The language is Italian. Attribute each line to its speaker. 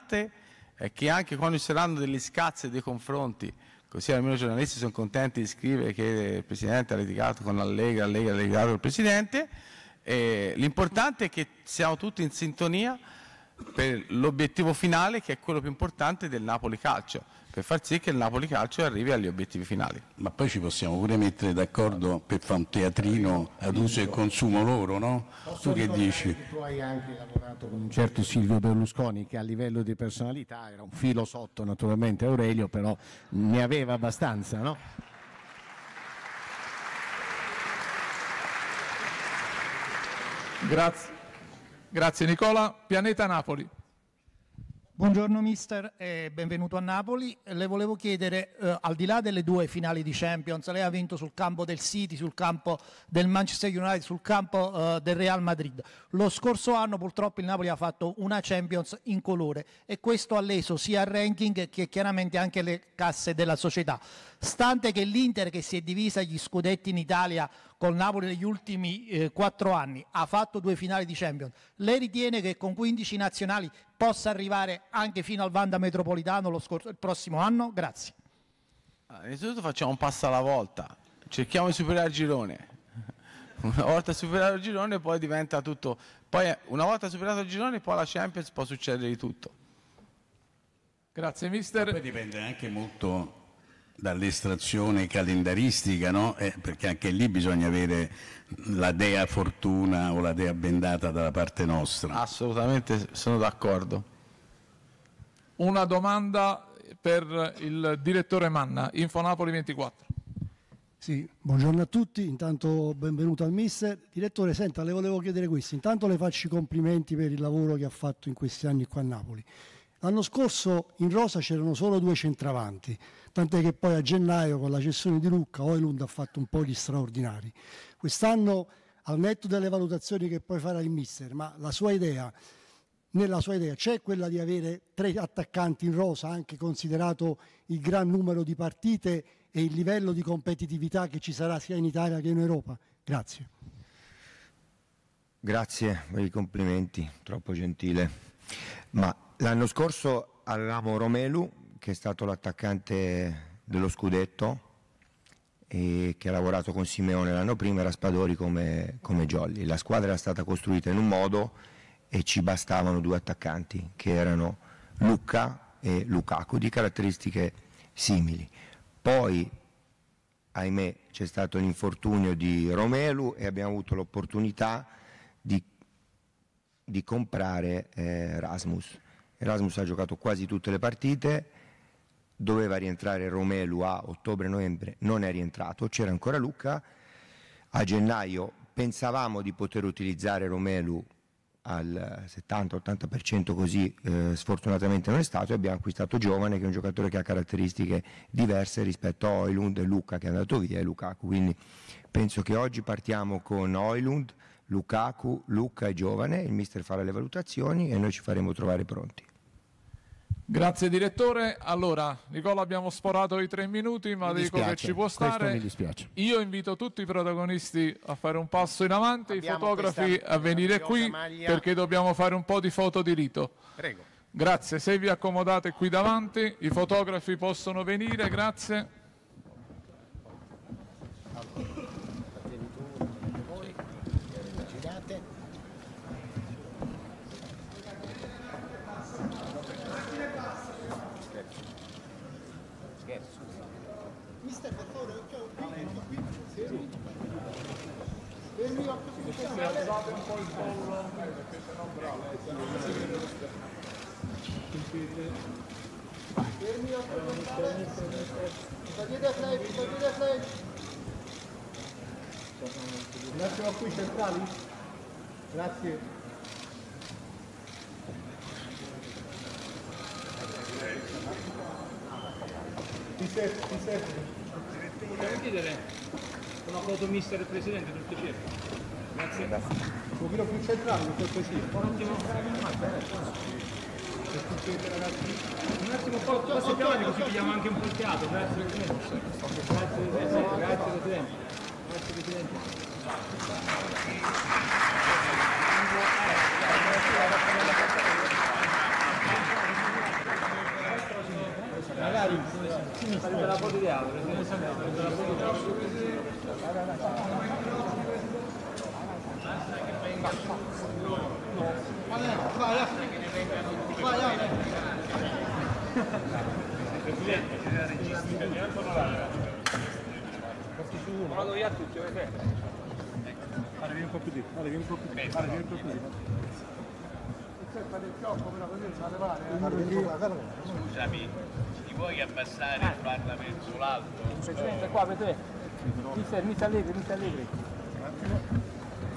Speaker 1: l'importante è che anche quando ci saranno degli scazzi e dei confronti, così almeno i giornalisti sono contenti di scrivere che il Presidente ha litigato con la Lega ha litigato con il Presidente, l'importante è che siamo tutti in sintonia per l'obiettivo finale, che è quello più importante del Napoli Calcio, per far sì che il Napoli Calcio arrivi agli obiettivi finali.
Speaker 2: Ma poi ci possiamo pure mettere d'accordo per fare un teatrino ad uso e consumo loro, no? Tu che dici?
Speaker 3: Tu hai anche lavorato con un certo Silvio Berlusconi, che a livello di personalità era un filo sotto naturalmente Aurelio, però ne aveva abbastanza, no?
Speaker 4: Grazie Nicola. Pianeta Napoli.
Speaker 5: Buongiorno mister e benvenuto a Napoli. Le volevo chiedere, al di là delle due finali di Champions, lei ha vinto sul campo del City, sul campo del Manchester United, sul campo del Real Madrid. Lo scorso anno purtroppo il Napoli ha fatto una Champions in colore e questo ha leso sia il ranking che chiaramente anche le casse della società. Stante che l'Inter, che si è divisa gli scudetti in Italia col Napoli negli ultimi 4 anni, ha fatto 2 finali di Champions, lei ritiene che con 15 nazionali possa arrivare anche fino al Wanda Metropolitano il prossimo anno? Grazie.
Speaker 1: Innanzitutto facciamo un passo alla volta, cerchiamo di superare il girone. Una volta superato il girone poi diventa tutto, poi una volta superato il girone poi la Champions può succedere di tutto.
Speaker 4: Grazie mister.
Speaker 2: Poi dipende anche molto dall'estrazione calendaristica, no? Perché anche lì bisogna avere la dea fortuna o la dea bendata dalla parte nostra.
Speaker 1: Assolutamente sono d'accordo.
Speaker 4: Una domanda per il direttore Manna, Infonapoli 24.
Speaker 6: Sì, buongiorno a tutti, intanto benvenuto al mister. Direttore, senta, le volevo chiedere questo, intanto le faccio i complimenti per il lavoro che ha fatto in questi anni qua a Napoli. L'anno scorso in rosa c'erano solo 2 centravanti, tant'è che poi a gennaio con la cessione di Lucca Højlund ha fatto un po' gli straordinari. Quest'anno, al netto delle valutazioni che poi farà il mister, ma nella sua idea c'è quella di avere 3 attaccanti in rosa, anche considerato il gran numero di partite e il livello di competitività che ci sarà sia in Italia che in Europa? Grazie.
Speaker 7: Grazie per i complimenti, troppo gentile. Ma l'anno scorso avevamo Romelu, che è stato l'attaccante dello scudetto e che ha lavorato con Simeone l'anno prima, era Spadori come Jolly. La squadra era stata costruita in un modo e ci bastavano 2 attaccanti, che erano Lucca e Lukaku, di caratteristiche simili. Poi, ahimè, c'è stato l'infortunio di Romelu e abbiamo avuto l'opportunità di comprare Rasmus. Erasmus ha giocato quasi tutte le partite, doveva rientrare Romelu a ottobre-novembre, non è rientrato, c'era ancora Lucca. A gennaio pensavamo di poter utilizzare Romelu al 70-80%, così sfortunatamente non è stato, e abbiamo acquistato Giovane, che è un giocatore che ha caratteristiche diverse rispetto a Højlund e Lucca, che è andato via, e Lukaku. Quindi penso che oggi partiamo con Højlund, Lukaku, Lucca e Giovane, il mister farà le valutazioni e noi ci faremo trovare pronti.
Speaker 4: Grazie direttore. Allora Nicola, abbiamo sforato i 3 minuti, ma dico che ci può stare.
Speaker 3: Mi dispiace.
Speaker 4: Io invito tutti i protagonisti a fare un passo in avanti, i fotografi a venire qui perché dobbiamo fare un po' di foto di rito.
Speaker 3: Prego.
Speaker 4: Grazie, se vi accomodate qui davanti, i fotografi possono venire, grazie.
Speaker 6: Mister, per favore,
Speaker 4: Alzate un po' il collo perché sennò bravo.
Speaker 6: un attimo qui centrali? Grazie. Ti serve?
Speaker 8: Possiamo chiedere una foto mister e presidente per piacere? Grazie.
Speaker 6: Un pochino più centrale, per cortesia.
Speaker 8: Un attimo. Un attimo un po' passi più avanti così pigliamo anche un po' il teatro. Grazie Presidente. Grazie Presidente. Grazie Presidente. Sarebbe la foto ideale, perché sarebbe la foto ideale. Presidente, c'è registica di alto vado via tutti, vieni un po' più di, vieni un po' più di, vieni un po' più di.
Speaker 2: Scusami, ti vuoi abbassare e farla verso l'alto?
Speaker 8: Presidente, qua, vedete? Mister Allegri.